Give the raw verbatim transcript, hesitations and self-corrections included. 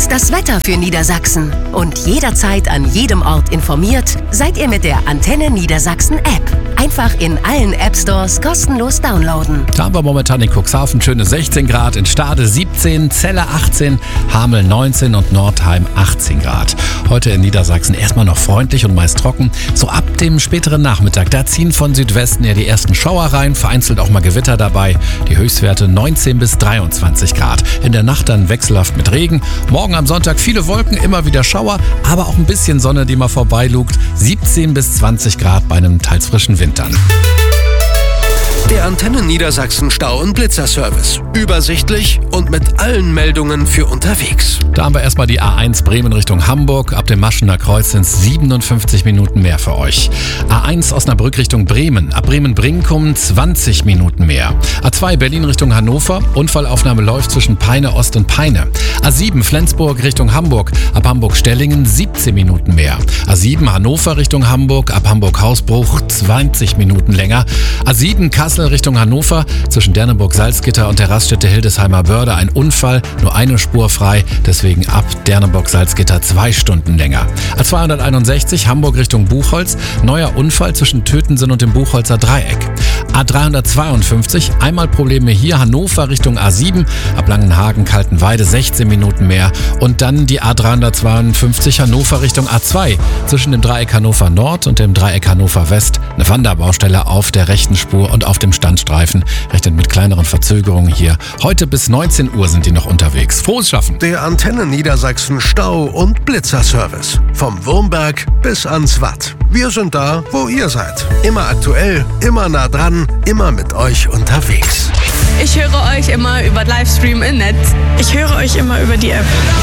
das Wetter für Niedersachsen. Und jederzeit an jedem Ort informiert seid ihr mit der Antenne Niedersachsen App. Einfach in allen App Stores kostenlos downloaden. Da haben wir momentan in Cuxhaven schöne sechzehn Grad, in Stade siebzehn, Celle achtzehn, Hameln neunzehn und Nordheim achtzehn Grad. Heute in Niedersachsen erstmal noch freundlich und meist trocken. So ab dem späteren Nachmittag, da ziehen von Südwesten ja die ersten Schauer rein, vereinzelt auch mal Gewitter dabei. Die Höchstwerte neunzehn bis dreiundzwanzig Grad. In der Nacht dann wechselhaft mit Regen. Morgen am Sonntag viele Wolken, immer wieder Schauer, aber auch ein bisschen Sonne, die mal vorbeilugt. siebzehn bis zwanzig Grad bei einem teils frischen Wind dann. Der Antenne Niedersachsen Stau- und Blitzerservice. Übersichtlich und mit allen Meldungen für unterwegs. Da haben wir erstmal die A eins Bremen Richtung Hamburg. Ab dem Maschener Kreuz sind es siebenundfünfzig Minuten mehr für euch. A eins Osnabrück Richtung Bremen. Ab Bremen-Brinkum zwanzig Minuten mehr. A zwei Berlin Richtung Hannover. Unfallaufnahme läuft zwischen Peine Ost und Peine. A sieben Flensburg Richtung Hamburg. Ab Hamburg-Stellingen siebzehn Minuten mehr. A sieben Hannover Richtung Hamburg. Ab Hamburg-Hausbruch zwanzig Minuten länger. A sieben Kassel Richtung Hannover, zwischen Derneburg-Salzgitter und der Raststätte Hildesheimer Börde ein Unfall, nur eine Spur frei, deswegen ab Derneburg-Salzgitter zwei Stunden länger. A zweihunderteinundsechzig Hamburg Richtung Buchholz, neuer Unfall zwischen Tötensen und dem Buchholzer Dreieck. A dreihundertzweiundfünfzig, einmal Probleme hier, Hannover Richtung A sieben, ab Langenhagen-Kaltenweide sechzehn Minuten mehr und dann die A dreihundertzweiundfünfzig Hannover Richtung A zwei, zwischen dem Dreieck Hannover Nord und dem Dreieck Hannover West, eine Wanderbaustelle auf der rechten Spur und auf dem Standstreifen, rechnet mit kleineren Verzögerungen hier. Heute bis neunzehn Uhr sind die noch unterwegs. Frohes Schaffen! Der Antenne Niedersachsen Stau- und Blitzerservice. Vom Wurmberg bis ans Watt. Wir sind da, wo ihr seid. Immer aktuell, immer nah dran, immer mit euch unterwegs. Ich höre euch immer über Livestream im Netz. Ich höre euch immer über die App.